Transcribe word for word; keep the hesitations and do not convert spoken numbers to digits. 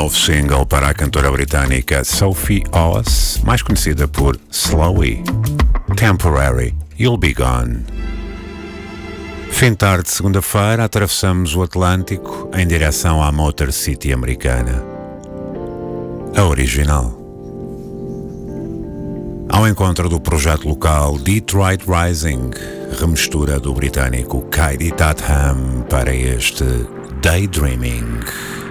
Novo single para a cantora britânica Sophie Oz, mais conhecida por Slowey. Temporary, You'll Be Gone. Fim de tarde de segunda-feira, atravessamos o Atlântico em direção à Motor City americana. A original. Ao encontro do projeto local Detroit Rising, remistura do britânico Kaidi Tatham para este Daydreaming.